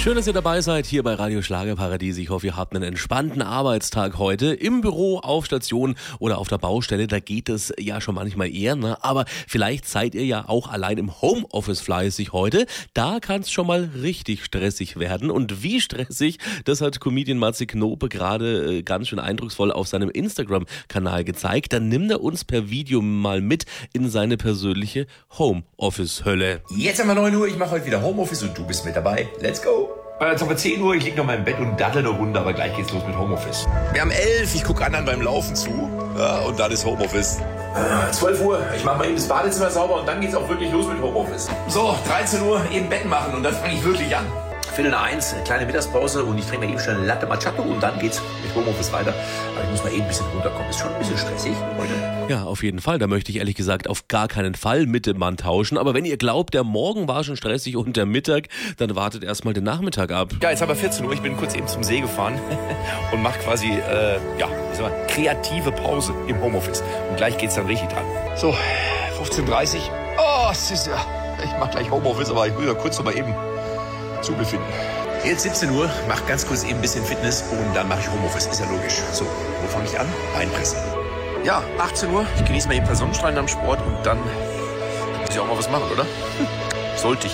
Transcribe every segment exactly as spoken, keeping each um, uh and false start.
Schön, dass ihr dabei seid hier bei Radio Schlagerparadies. Ich hoffe, ihr habt einen entspannten Arbeitstag heute. Im Büro, auf Station oder auf der Baustelle, da geht es ja schon manchmal eher, ne? Aber vielleicht seid ihr ja auch allein im Homeoffice fleißig heute. Da kann es schon mal richtig stressig werden. Und wie stressig, das hat Comedian Matze Knope gerade äh, ganz schön eindrucksvoll auf seinem Instagram-Kanal gezeigt. Dann nimmt er uns per Video mal mit in seine persönliche Homeoffice-Hölle. Jetzt haben wir neun Uhr, ich mache heute wieder Homeoffice und du bist mit dabei. Let's go! Jetzt haben wir zehn Uhr, ich liege noch mal im Bett und daddel eine Runde, aber gleich geht's los mit Homeoffice. Wir haben elf, ich gucke anderen beim Laufen zu, ja, und dann ist Homeoffice. Äh, zwölf Uhr, ich mache mal eben das Badezimmer sauber und dann geht's auch wirklich los mit Homeoffice. So, dreizehn Uhr, eben Bett machen und dann fange ich wirklich an. Viertel nach eins, eine kleine Mittagspause und ich trinke mir eben schon eine Latte Macchiato und dann geht's mit Homeoffice weiter. Aber ich muss mal eben ein bisschen runterkommen, ist schon ein bisschen stressig heute. Ja, auf jeden Fall. Da möchte ich ehrlich gesagt auf gar keinen Fall mit dem Mann tauschen. Aber wenn ihr glaubt, der Morgen war schon stressig und der Mittag, dann wartet erstmal den Nachmittag ab. Ja, jetzt haben wir vierzehn Uhr, ich bin kurz eben zum See gefahren und mache quasi, äh, ja, ich sag mal, kreative Pause im Homeoffice. Und gleich geht's dann richtig dran. So, fünfzehn Uhr dreißig. Oh, es ist ja, ich mach gleich Homeoffice, aber ich will ja kurz noch mal eben zu befinden. Jetzt siebzehn Uhr, mach ganz kurz eben ein bisschen Fitness und dann mache ich Homeoffice, ist ja logisch. So, wo fange ich an? Beinpressen. Ja, achtzehn Uhr, ich genieße mal eben ein paar Sonnenstrahlen am Sport und dann muss ich auch mal was machen, oder? Hm, sollte ich.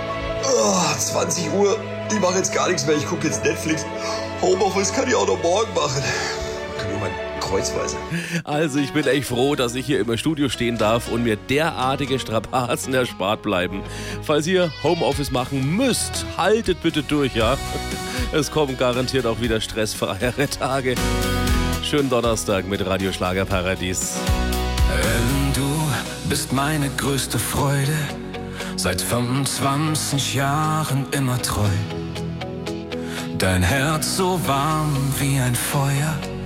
Oh, zwanzig Uhr, ich mache jetzt gar nichts mehr, ich gucke jetzt Netflix. Homeoffice kann ich auch noch morgen machen. Kann nur mal kreuzweise. Also ich bin echt froh, dass ich hier im Studio stehen darf und mir derartige Strapazen erspart bleiben. Falls ihr Homeoffice machen müsst, haltet bitte durch, ja? Es kommen garantiert auch wieder stressfreiere Tage. Schönen Donnerstag mit Radio Schlagerparadies. Ellen, du bist meine größte Freude, seit fünfundzwanzig Jahren immer treu. Dein Herz so warm wie ein Feuer,